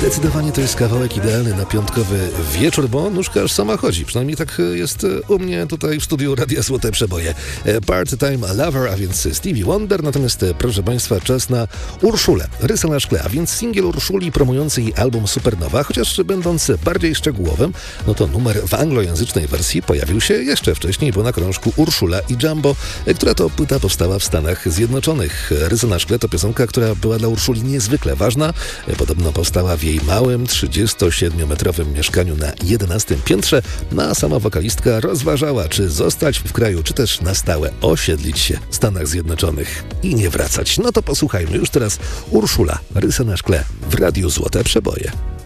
Zdecydowanie to jest kawałek idealny na piątkowy wieczór, bo nóżka aż sama chodzi. Przynajmniej tak jest u mnie tutaj w studiu Radia Złote Przeboje. Part-Time Lover, a więc Stevie Wonder. Natomiast, proszę Państwa, czas na Urszulę, Rysa na szkle, a więc singiel Urszuli promujący jej album Supernowa. Chociaż będąc bardziej szczegółowym, no to numer w anglojęzycznej wersji pojawił się jeszcze wcześniej, bo na krążku Urszula i Jumbo, która to płyta powstała w Stanach Zjednoczonych. Rysa na szkle to piosenka, która była dla Urszuli niezwykle ważna. Podobno powstała w jej małym, 37-metrowym mieszkaniu na 11 piętrze, a sama wokalistka rozważała, czy zostać w kraju, czy też na stałe osiedlić się w Stanach Zjednoczonych i nie wracać. No to posłuchajmy już teraz Urszula, Rysa na szkle w Radiu Złote Przeboje.